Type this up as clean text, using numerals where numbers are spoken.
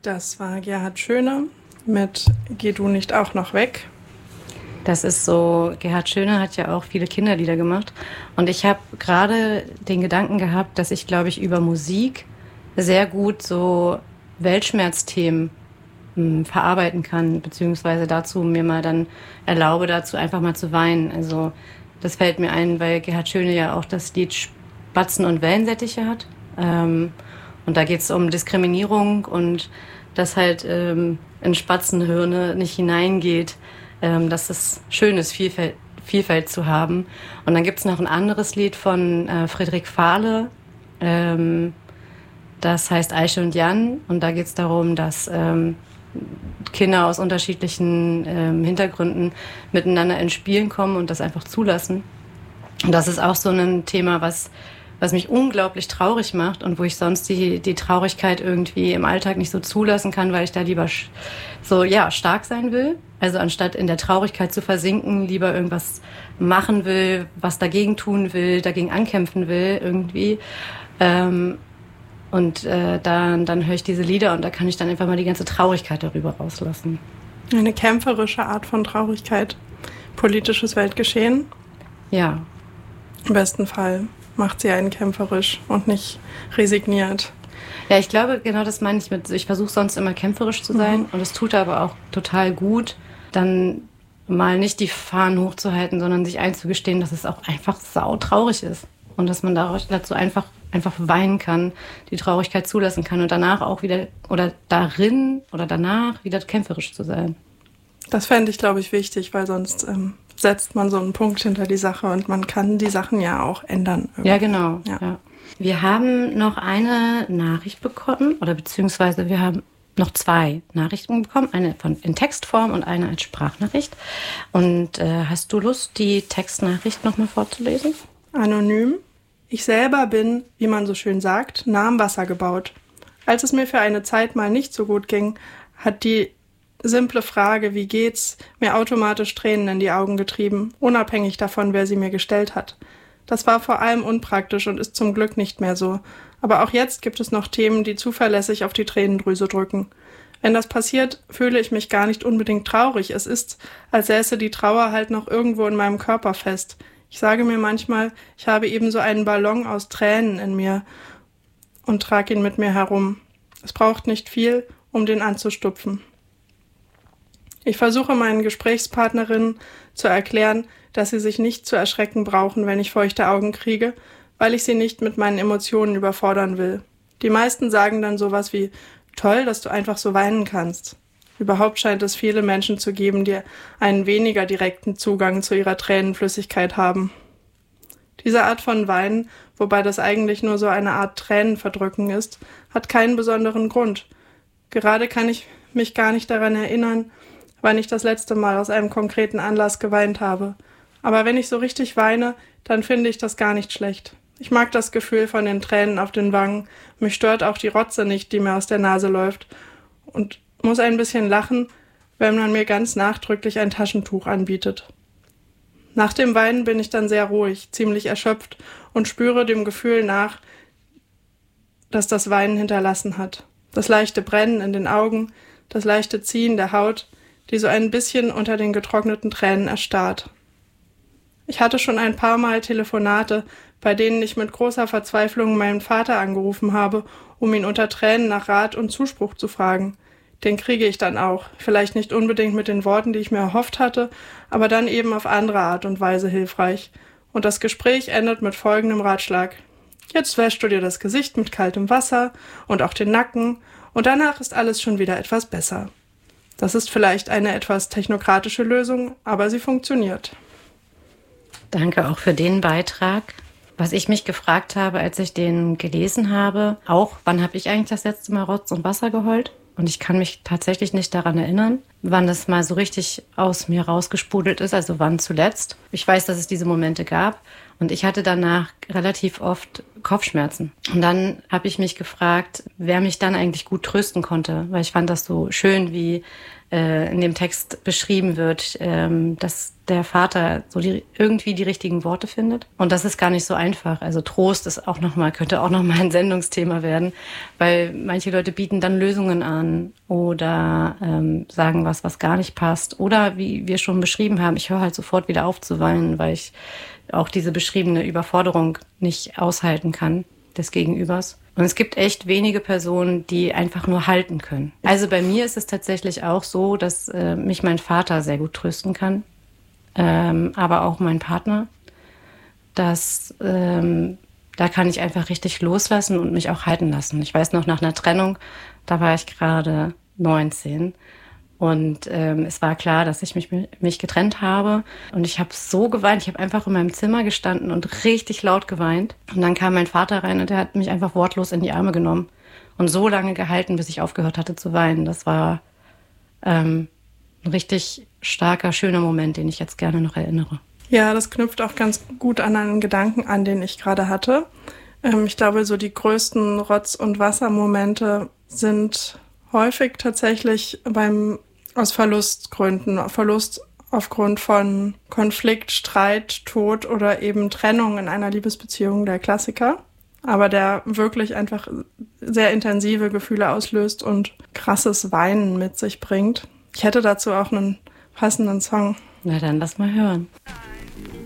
Das war Gerhard Schöne mit Geh du nicht auch noch weg. Das ist so, Gerhard Schöne hat ja auch viele Kinderlieder gemacht. Und ich habe gerade den Gedanken gehabt, dass ich, glaube ich, über Musik sehr gut so Weltschmerzthemen verarbeiten kann, beziehungsweise dazu mir mal dann erlaube, dazu einfach mal zu weinen. Also das fällt mir ein, weil Gerhard Schöne ja auch das Lied Spatzen und Wellensittiche hat. Und da geht es um Diskriminierung und dass halt in Spatzenhirne nicht hineingeht, dass es schön ist, Vielfalt zu haben. Und dann gibt es noch ein anderes Lied von Friedrich Fahle, das heißt Eiche und Jan. Und da geht es darum, dass Kinder aus unterschiedlichen Hintergründen miteinander ins Spielen kommen und das einfach zulassen. Und das ist auch so ein Thema, was mich unglaublich traurig macht und wo ich sonst die Traurigkeit irgendwie im Alltag nicht so zulassen kann, weil ich da lieber stark sein will. Also anstatt in der Traurigkeit zu versinken, lieber irgendwas machen will, was dagegen tun will, dagegen ankämpfen will irgendwie. Dann höre ich diese Lieder und da kann ich dann einfach mal die ganze Traurigkeit darüber rauslassen. Eine kämpferische Art von Traurigkeit. Politisches Weltgeschehen? Ja. Im besten Fall macht sie einen kämpferisch und nicht resigniert. Ja, ich glaube, genau das meine ich mit, ich versuche sonst immer kämpferisch zu sein und es tut aber auch total gut, dann mal nicht die Fahnen hochzuhalten, sondern sich einzugestehen, dass es auch einfach sautraurig ist und dass man dazu einfach weinen kann, die Traurigkeit zulassen kann und danach auch wieder oder darin oder danach wieder kämpferisch zu sein. Das fände ich, glaube ich, wichtig, weil sonst setzt man so einen Punkt hinter die Sache und man kann die Sachen ja auch ändern. Irgendwie. Ja, genau. Ja. Wir haben noch eine Nachricht bekommen oder beziehungsweise wir haben noch 2 Nachrichten bekommen, eine in Textform und eine als Sprachnachricht. Und hast du Lust, die Textnachricht nochmal vorzulesen? Anonym. Ich selber bin, wie man so schön sagt, nah am Wasser gebaut. Als es mir für eine Zeit mal nicht so gut ging, hat die simple Frage, wie geht's, mir automatisch Tränen in die Augen getrieben, unabhängig davon, wer sie mir gestellt hat. Das war vor allem unpraktisch und ist zum Glück nicht mehr so. Aber auch jetzt gibt es noch Themen, die zuverlässig auf die Tränendrüse drücken. Wenn das passiert, fühle ich mich gar nicht unbedingt traurig. Es ist, als säße die Trauer halt noch irgendwo in meinem Körper fest. Ich sage mir manchmal, ich habe eben so einen Ballon aus Tränen in mir und trage ihn mit mir herum. Es braucht nicht viel, um den anzustupfen. Ich versuche meinen Gesprächspartnerinnen zu erklären, dass sie sich nicht zu erschrecken brauchen, wenn ich feuchte Augen kriege, weil ich sie nicht mit meinen Emotionen überfordern will. Die meisten sagen dann sowas wie, toll, dass du einfach so weinen kannst. Überhaupt scheint es viele Menschen zu geben, die einen weniger direkten Zugang zu ihrer Tränenflüssigkeit haben. Diese Art von Weinen, wobei das eigentlich nur so eine Art Tränenverdrücken ist, hat keinen besonderen Grund. Gerade kann ich mich gar nicht daran erinnern, wann ich das letzte Mal aus einem konkreten Anlass geweint habe. Aber wenn ich so richtig weine, dann finde ich das gar nicht schlecht. Ich mag das Gefühl von den Tränen auf den Wangen. Mich stört auch die Rotze nicht, die mir aus der Nase läuft. Und muss ein bisschen lachen, wenn man mir ganz nachdrücklich ein Taschentuch anbietet. Nach dem Weinen bin ich dann sehr ruhig, ziemlich erschöpft und spüre dem Gefühl nach, das das Weinen hinterlassen hat. Das leichte Brennen in den Augen, das leichte Ziehen der Haut, die so ein bisschen unter den getrockneten Tränen erstarrt. Ich hatte schon ein paar Mal Telefonate, bei denen ich mit großer Verzweiflung meinen Vater angerufen habe, um ihn unter Tränen nach Rat und Zuspruch zu fragen. Den kriege ich dann auch, vielleicht nicht unbedingt mit den Worten, die ich mir erhofft hatte, aber dann eben auf andere Art und Weise hilfreich. Und das Gespräch endet mit folgendem Ratschlag. Jetzt wäschst du dir das Gesicht mit kaltem Wasser und auch den Nacken und danach ist alles schon wieder etwas besser. Das ist vielleicht eine etwas technokratische Lösung, aber sie funktioniert. Danke auch für den Beitrag. Was ich mich gefragt habe, als ich den gelesen habe, auch, wann habe ich eigentlich das letzte Mal Rotz und Wasser geheult? Und ich kann mich tatsächlich nicht daran erinnern, wann das mal so richtig aus mir rausgesprudelt ist, also wann zuletzt. Ich weiß, dass es diese Momente gab und ich hatte danach relativ oft Kopfschmerzen. Und dann habe ich mich gefragt, wer mich dann eigentlich gut trösten konnte, weil ich fand das so schön, wie in dem Text beschrieben wird, dass der Vater so irgendwie die richtigen Worte findet. Und das ist gar nicht so einfach. Also Trost ist könnte auch noch mal ein Sendungsthema werden, weil manche Leute bieten dann Lösungen an oder sagen was gar nicht passt. Oder wie wir schon beschrieben haben, ich höre halt sofort wieder auf zu weinen, weil ich auch diese beschriebene Überforderung nicht aushalten kann des Gegenübers. Und es gibt echt wenige Personen, die einfach nur halten können. Also bei mir ist es tatsächlich auch so, dass mich mein Vater sehr gut trösten kann, aber auch mein Partner. Da kann ich einfach richtig loslassen und mich auch halten lassen. Ich weiß noch, nach einer Trennung, da war ich gerade 19 und es war klar, dass ich mich getrennt habe und ich habe so geweint. Ich habe einfach in meinem Zimmer gestanden und richtig laut geweint. Und dann kam mein Vater rein und der hat mich einfach wortlos in die Arme genommen und so lange gehalten, bis ich aufgehört hatte zu weinen. Das war ein richtig starker, schöner Moment, den ich jetzt gerne noch erinnere. Ja, das knüpft auch ganz gut an einen Gedanken an, den ich gerade hatte. Ich glaube, so die größten Rotz- und Wassermomente sind häufig tatsächlich aus Verlustgründen, Verlust aufgrund von Konflikt, Streit, Tod oder eben Trennung in einer Liebesbeziehung, der Klassiker, aber der wirklich einfach sehr intensive Gefühle auslöst und krasses Weinen mit sich bringt. Ich hätte dazu auch einen passenden Song. Na dann lass mal hören.